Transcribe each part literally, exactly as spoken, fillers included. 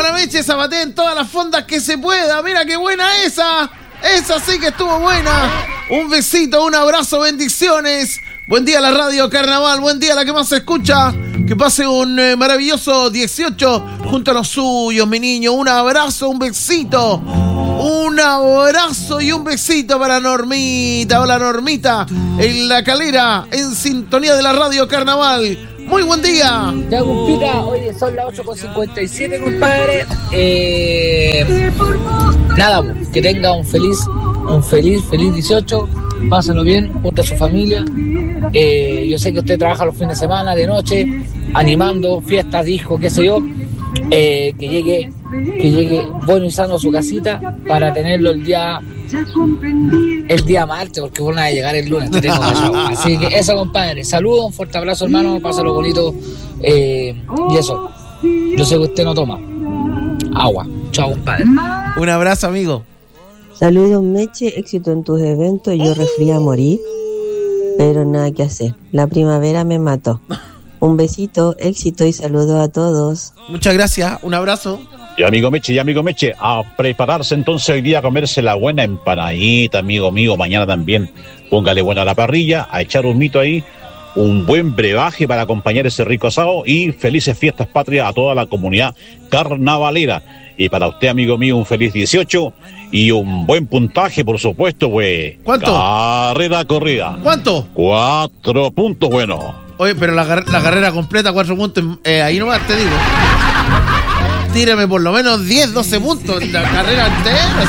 hermana Meche, zapatea en todas las fondas que se pueda. Mira qué buena esa. Esa sí que estuvo buena. Un besito, un abrazo, bendiciones. Buen día a la radio Carnaval, buen día a la que más se escucha. Que pase un eh, maravilloso dieciocho junto a los suyos, mi niño. Un abrazo, un besito. Un abrazo y un besito para Normita. Hola Normita, en La Calera, en sintonía de la radio Carnaval. Muy buen día. Ya, compita, oye, son las ocho con cincuenta y siete, compadre. Eh, nada, que tenga un feliz, un feliz, feliz dieciocho. Pásenlo bien, junto a su familia. Eh, yo sé que usted trabaja los fines de semana, de noche, animando, fiestas, discos, qué sé yo. Eh, que llegue, que llegue bueno y sano a su casita para tenerlo el día, el día martes, porque van a llegar el lunes. Te tengo callado. Así que eso, compadre. Saludos, un fuerte abrazo, hermano. Pásalo bonito. Eh, y eso. Yo sé que usted no toma agua. Chao, compadre. Un abrazo, amigo. Saludos, Meche, éxito en tus eventos. Yo resfrié a morir, pero nada que hacer. La primavera me mató. Un besito, éxito y saludos a todos. Muchas gracias, un abrazo. Y amigo Meche, y amigo Meche, a prepararse entonces hoy día a comerse la buena empanadita, amigo mío. Mañana también póngale buena a la parrilla, a echar un mito ahí, un buen brebaje para acompañar ese rico asado y felices fiestas patrias a toda la comunidad carnavalera. Y para usted, amigo mío, un feliz dieciocho y un buen puntaje, por supuesto, pues. ¿Cuánto? Carrera corrida. ¿Cuánto? Cuatro puntos, bueno. Oye, pero la, la carrera completa, cuatro puntos, eh, ahí nomás te digo. Tírame por lo menos diez, doce puntos. La carrera entera,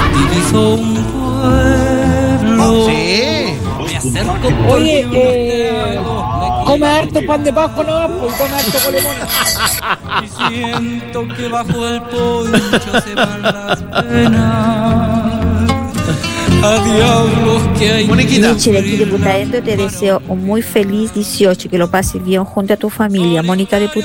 sí. Sí. Oye, eh, come harto pan de Pascua, no, pues come harto colemón. Y siento que bajo el poncho se van las penas. A diablos que hay. Moniquita. Meche, de aquí de Punta Arenas te deseo un muy feliz dieciocho, que lo pases bien junto a tu familia. Mónica de Punta